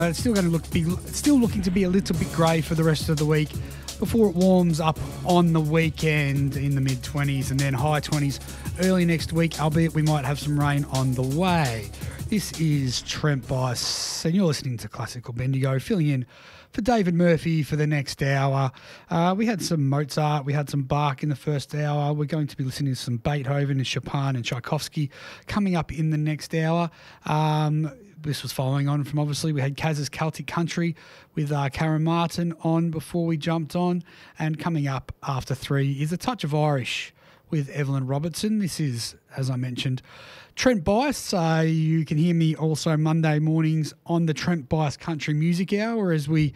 It's still going to still looking to be a little bit grey for the rest of the week before it warms up on the weekend in the mid-20s and then high 20s early next week, albeit we might have some rain on the way. This is Trent Bice, and you're listening to Classical Bendigo, filling in for David Murphy for the next hour. We had some Mozart, we had some Bach in the first hour. We're going to be listening to some Beethoven and Chopin and Tchaikovsky coming up in the next hour. This was following on from, obviously, we had Kaz's Celtic Country with Karen Martin on before we jumped on. And coming up after 3 is A Touch of Irish with Evelyn Robertson. This is, as I mentioned, Trent Bice. You can hear me also Monday mornings on the Trent Bice Country Music Hour it's the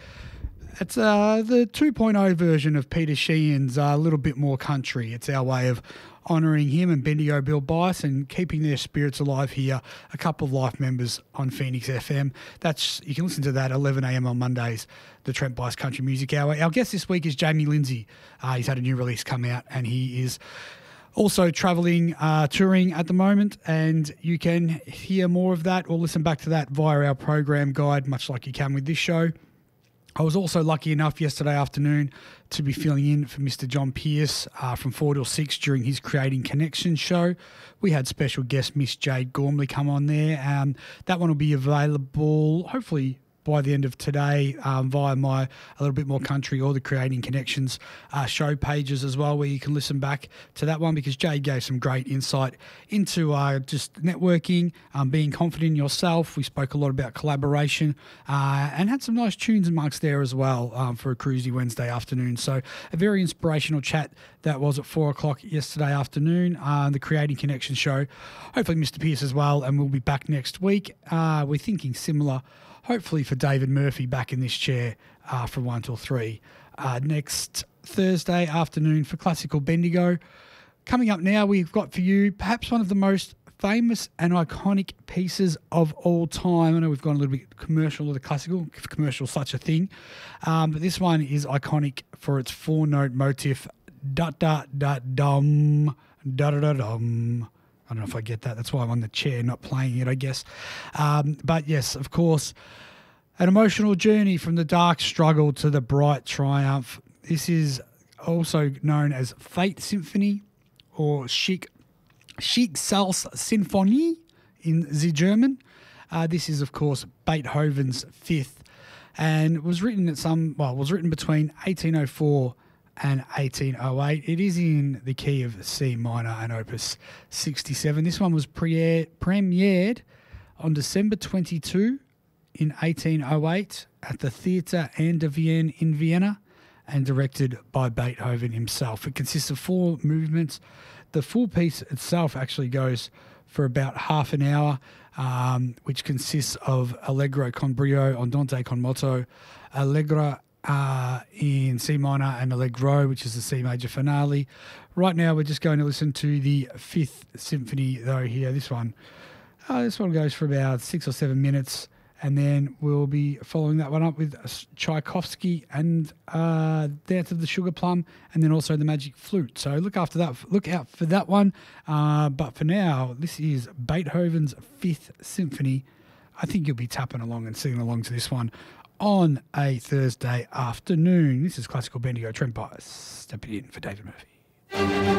2.0 version of Peter Sheehan's A Little Bit More Country. It's our way of honouring him and Bendigo Bill Bice and keeping their spirits alive here. A couple of life members on Phoenix FM. You can listen to that 11 a.m. on Mondays, the Trent Bice Country Music Hour. Our guest this week is Jamie Lindsay. He's had a new release come out and he is also travelling, touring at the moment, and you can hear more of that or listen back to that via our program guide, much like you can with this show. I was also lucky enough yesterday afternoon to be filling in for Mr. John Pierce from 4 till 6 during his Creating Connections show. We had special guest Miss Jade Gormley come on there. That one will be available hopefully by the end of today via my A Little Bit More Country or the Creating Connections show pages as well, where you can listen back to that one, because Jade gave some great insight into just networking, being confident in yourself. We spoke a lot about collaboration and had some nice tunes amongst there as well for a cruisy Wednesday afternoon. So a very inspirational chat that was at 4 o'clock yesterday afternoon, the Creating Connections show. Hopefully Mr. Pierce as well, and we'll be back next week. We're thinking similar, hopefully for David Murphy back in this chair from 1 till 3 next Thursday afternoon for Classical Bendigo. Coming up now, we've got for you perhaps one of the most famous and iconic pieces of all time. I know we've gone a little bit commercial or the classical, if commercial such a thing, but this one is iconic for its 4-note motif, da-da-da-dum, da-da-da-dum. I don't know if I get that. That's why I'm on the chair, not playing it, I guess. But yes, of course, an emotional journey from the dark struggle to the bright triumph. This is also known as Fate Symphony or Schicksalssymphonie in the German. This is, of course, Beethoven's fifth, and was written between 1804 and 1808. It is in the key of C minor and opus 67. This one was premiered on December 22 in 1808 at the Theater an der Wien in Vienna and directed by Beethoven himself. It consists of 4 movements. The full piece itself actually goes for about half an hour, which consists of Allegro con brio, Andante con moto, Allegro in C minor and Allegro, which is the C major finale. Right now we're just going to listen to the Fifth Symphony though here. This one goes for about 6 or 7 minutes, and then we'll be following that one up with Tchaikovsky and Dance of the Sugar Plum, and then also the Magic Flute. So look out for that one. But for now, this is Beethoven's Fifth Symphony. I think you'll be tapping along and singing along to this one on a Thursday afternoon. This is Classical Bendigo, Trent Bice, stepping in for David Murphy.